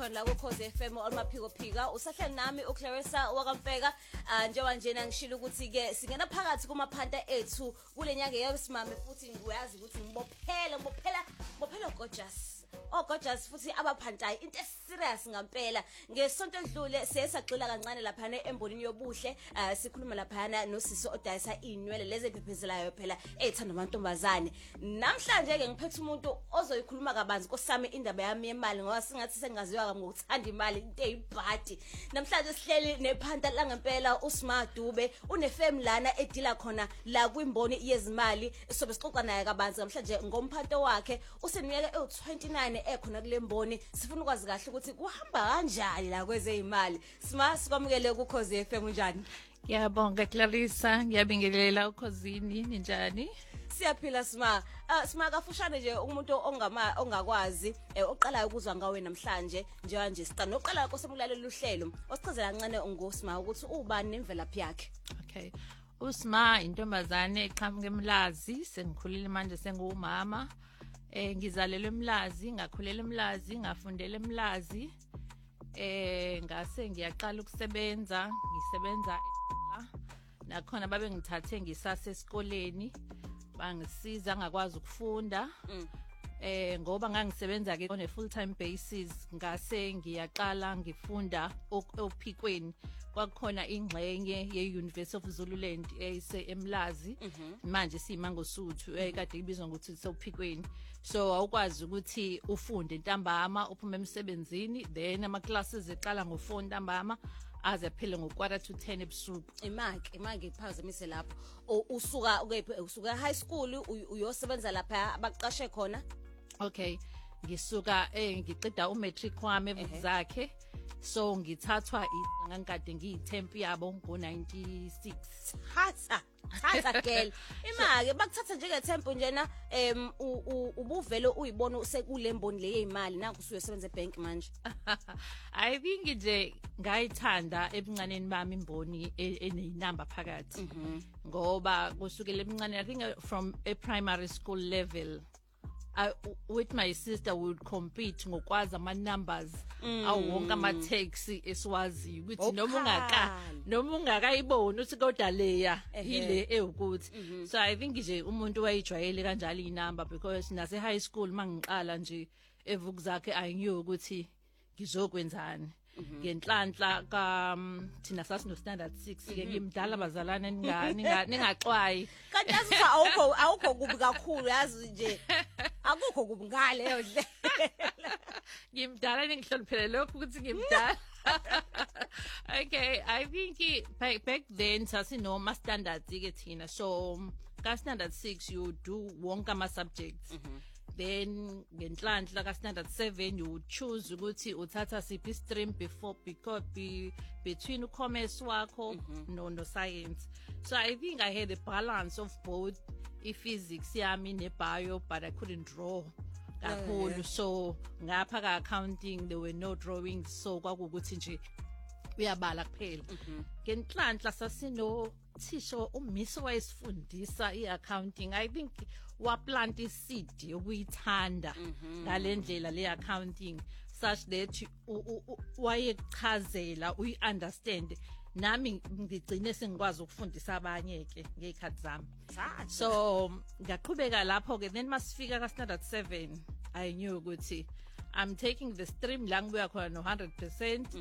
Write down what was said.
la kuKhoze FM olmaphiko phika usahleli nami uClarissa wakamfeka njengoba njena ngishilo ukuthi ke singena phakathi kumaphanta ethu kulenyanga yesimame futhi ngiyazi ukuthi ngibophela gorgeous futhi abaphantayi into serious ngampela ngesonto endlule sesagxila kancane lapha embonini yobuhle sikhuluma lapha nosisi odayisa inwele lezi ephephezelayo phela ezithanda amantombazane namhlanje ke ngiphethe umuntu ozoyikhuluma kabanzi kosami indaba yami yemali ngoba singathi sengaziwa ngokuthanda imali into eyibhadi namhlanje sihleli nephanta la ngempela uSmart Dube unefam lana edila khona la kwimboni yezimali sobe sixoxa naye kabanzi namhlanje ngomphanto wakhe useneminyaka ewu29 ekhona kule mboni sifuna ukwazi kahle ukuthi kuhamba kanjani la kwezeyimali sikwamukele kuKhoze FM njani Ngiyabonga Clarissa ngiyabingelela uKhozini ninjani siyaphila sima kafushane nje umuntu ongakwazi oqalayo ukuzwa ngawe namhlanje njengoba siqala noqala kosemulalela uhlelo osichazela kancane ngosima ukuthi ubani nemvelaphi yakhe. Okay, uSma intombazane eqhamuke eMlazi sengikhulile manje sengumama ngizalelwe eMlazi ngakhulela eMlazi ngafundela eMlazi ngase ngiyaqala ukusebenza ngisebenza nakhona babe ngithathe ngisase esikoleni bangisiza ngakwazi ukufunda ngoba ngangisebenza ke on a full time basis ngase ngiyaqala ngifunda ophikweni kwakukhona ingxenye ye-University of Zululand eMlazi manje siyiMangosuthu kade ibizwa ngokuthi sophikweni so awukwazi ukuthi ufunde ntambama uphume emsebenzini then ama classes eqala ngo4 ntambama aze phele ngo10:15 ebusuku imake iphazamise lapho usuka high school uyosebenza lapha abaqashe khona. Okay, ngisuka ngiqeda umatric wami evukuzakhe so ngithathwa ngangikade ngiyitemp yabo ngo96 hatha girl imake bakuthatha njengetemp njena ubuvele uyibona usekule mboni leyimali naku usuyosebenza ebank manje. I think nje ngayithanda ebuncaneni bami imboni eneyinamba phakathi ngoba kusukela ebuncane I think from a primary school level with my sister would compete ngokwazi ama numbers awonke ama taxi esiwazi ukuthi noma ungakayiboni uthi kodwa leya ile ewukuthi so I think nje umuntu wayijwayele kanjalo inamba because nase high school mangiqala nje evukuzakhe I knew ukuthi ngizokwenzani ngenhlanhla thina sasino standard 6 ke ngimdala bazalana ningaxwayi kanti yazi awukho kubi kakhulu yazi nje akukho kubi ngale yodle ngimdala ningihloniphele lokho ukuthi ngimdala. Okay, I think back then sasinoma standards ke thina so ka standard 6 you do wonke ama subjects then ngenhlanhla ka standard 7 you would choose ukuthi uthatha siphi stream because between commerce wakho no science so I think I had a balance of both physics yami ne bio but I couldn't draw kakhulu so ngapha ka accounting there were no drawings so kwakukuthi nje uyabala kuphela ngenhlanhla sasino thisho uMiss wayesifundisa iaccounting I think waplant iseed yokuyithanda ngalendlela le accounting such that wayechazela uyiunderstand nami ngigcine sengikwazi ukufundisa abanye ke ngekhathi zami so ngaqhubeka lapho ke then masifika ka standard 7 I knew ukuthi I'm taking the stream la ngibuya khona no 100%